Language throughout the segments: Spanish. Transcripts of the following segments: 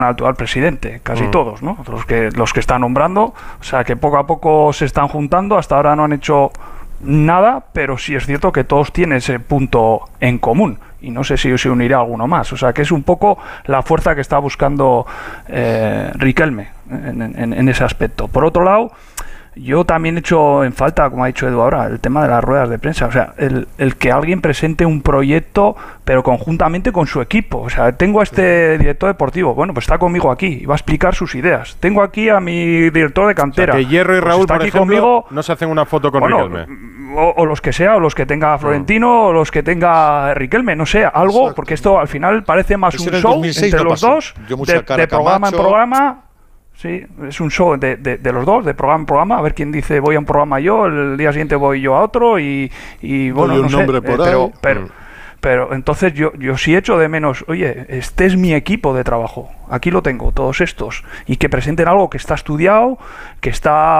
actual presidente, casi todos, ¿no? Los que están nombrando, o sea que poco a poco se están juntando, hasta ahora no han hecho nada, pero sí es cierto que todos tienen ese punto en común y no sé si se unirá alguno más, o sea que es un poco la fuerza que está buscando Riquelme en ese aspecto. Por otro lado, yo también he hecho en falta, como ha dicho Edu ahora, el tema de las ruedas de prensa, o sea, el que alguien presente un proyecto, pero conjuntamente con su equipo. O sea, tengo a este director deportivo, bueno, pues está conmigo aquí y va a explicar sus ideas. Tengo aquí a mi director de cantera. O sea, que Hierro y Raúl, pues por ejemplo, conmigo, no se hacen una foto con Riquelme. O los que sea, o los que tenga Florentino, o los que tenga Riquelme, no sé, algo, exacto, porque esto al final parece más un show entre los dos, de programa en programa. Sí, es un show de los dos, de programa en programa, a ver quién dice voy a un programa yo, el día siguiente voy yo a otro y bueno, no sé, pero entonces yo sí echo de menos, oye, este es mi equipo de trabajo, aquí lo tengo, todos estos, y que presenten algo que está estudiado, que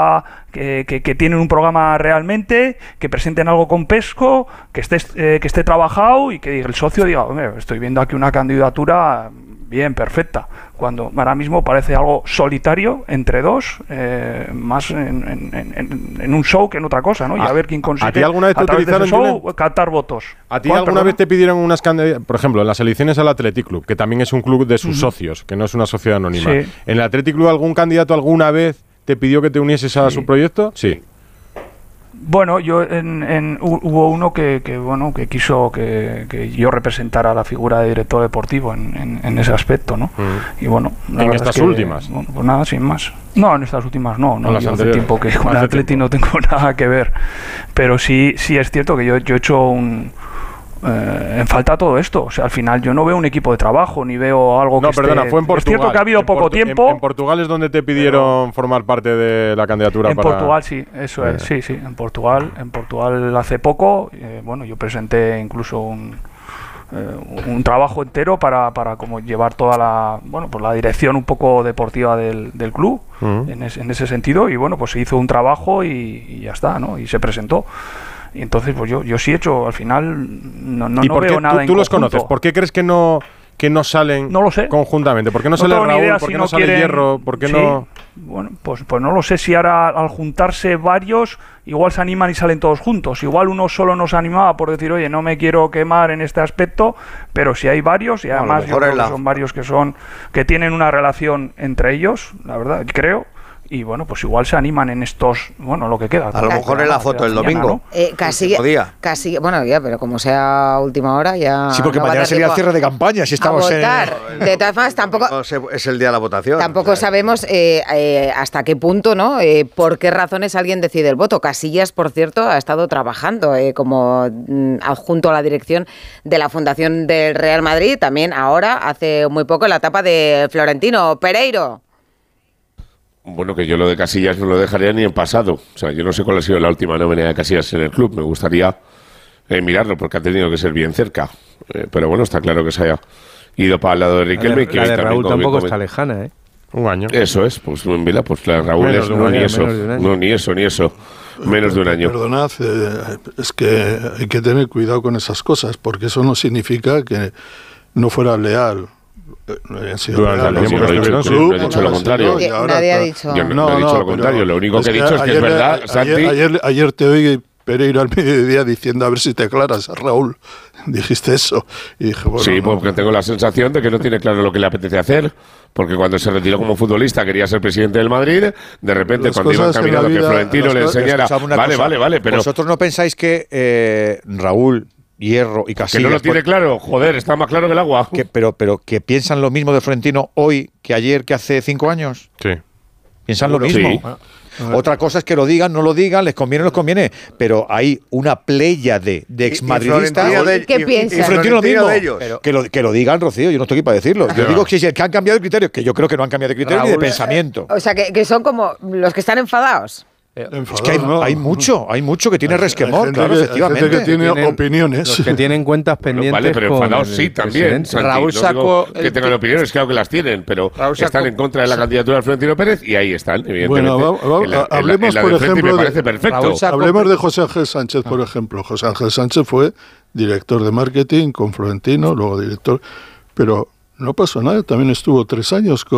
tienen un programa realmente, que presenten algo con pesco, que esté trabajado y que el socio diga, hombre, estoy viendo aquí una candidatura bien, perfecta, cuando ahora mismo parece algo solitario entre dos, más en un show que en otra cosa, ¿no? Y a ver quién consigue. ¿A ti alguna vez te utilizaron show, captar votos? ¿A ti alguna vez te pidieron unas candidaturas? Por ejemplo, en las elecciones al Athletic Club, que también es un club de sus socios, que no es una sociedad anónima. Sí. ¿En el Athletic Club algún candidato alguna vez te pidió que te unieses a su proyecto? Sí. Bueno, yo hubo uno que quiso que yo representara la figura de director deportivo en ese aspecto, ¿no? Y bueno, ¿en estas últimas? Bueno, pues nada, sin más. No, en estas últimas no. Yo hace tiempo que con el Atleti no tengo nada que ver. Pero sí es cierto que yo he hecho en falta todo esto, o sea, al final yo no veo un equipo de trabajo ni veo algo que perdona, fue en Portugal. Es cierto que ha habido poco tiempo. En Portugal es donde te pidieron formar parte de la candidatura. En Portugal sí, eso es, sí, en Portugal hace poco, bueno, yo presenté incluso un trabajo entero para como llevar toda la dirección un poco deportiva del club en ese sentido, y bueno, pues se hizo un trabajo y ya está, ¿no? Y se presentó. Y entonces, pues yo sí he hecho, al final no veo nada en ¿Tú los conoces? ¿Por qué crees que no salen conjuntamente? ¿Por qué no sale Raúl? ¿Por qué no sale Hierro? ¿Por qué no...? Bueno, pues no lo sé, si ahora al juntarse varios, igual se animan y salen todos juntos. Igual uno solo nos animaba por decir, oye, no me quiero quemar en este aspecto, pero si hay varios, y además yo creo que son varios que tienen una relación entre ellos, la verdad, creo. Y bueno, pues igual se animan en estos, bueno, lo que queda. A lo mejor en la foto del domingo. Casi, bueno, ya, pero como sea última hora, ya. Sí, porque mañana sería el cierre de campaña, si estamos De todas formas, tampoco. Es el día de la votación. Tampoco sabemos hasta qué punto, ¿no? Por qué razones alguien decide el voto. Casillas, por cierto, ha estado trabajando como adjunto a la dirección de la Fundación del Real Madrid, también ahora, hace muy poco, en la etapa de Florentino Pereiro. Bueno, que yo lo de Casillas no lo dejaría ni en pasado. O sea, yo no sé cuál ha sido la última nómina de Casillas en el club. Me gustaría mirarlo porque ha tenido que ser bien cerca. Pero bueno, está claro que se haya ido para el lado de Riquelme. La de Raúl tampoco está lejana, ¿eh? Un año. Eso es, pues mira, pues la de Raúl es ni eso. Menos de un año. Perdonad, es que hay que tener cuidado con esas cosas, porque eso no significa que no fuera leal. No he dicho lo contrario. Nadie ha dicho. Yo no he dicho lo contrario. Lo único que he dicho es que es verdad, Santi. Ayer te oí, Pereiro, al mediodía diciendo a ver si te aclaras, Raúl. Dijiste eso. Y dije, bueno, sí, porque tengo la sensación de que no tiene claro lo que le apetece hacer. Porque cuando se retiró como futbolista quería ser presidente del Madrid. De repente, cuando iba encaminado que Florentino le enseñara. Vale, pero. ¿Vosotros no pensáis que Raúl, Hierro y Casillas, que no lo tiene claro, joder, está más claro que el agua. Pero que piensan lo mismo de Florentino hoy que ayer, que hace 5 años? Sí. ¿Piensan lo mismo? Sí. Otra cosa es que lo digan, no lo digan, les conviene, pero hay una pléyade de exmadridistas. ¿Qué piensan? Y Florentino lo mismo. Que lo digan, Rocío, yo no estoy aquí para decirlo. Yo digo que han cambiado de criterio, que yo creo que no han cambiado de criterio, Raúl, ni de pensamiento. O sea, que son como los que están enfadados. Es que hay mucho que tiene resquemor, claro, efectivamente. Hay gente que tiene opiniones. Los que tienen cuentas pendientes. Vale, pero enfadados sí, también. Santi, Raúl sacó. No que tengan opiniones, claro que las tienen, pero están en contra de la candidatura de Florentino Pérez y ahí están, evidentemente. Bueno, hablemos, por ejemplo, me parece perfecto. Hablemos de José Ángel Sánchez, por ejemplo. José Ángel Sánchez fue director de marketing con Florentino, luego director, pero no pasó nada, también estuvo 3 años con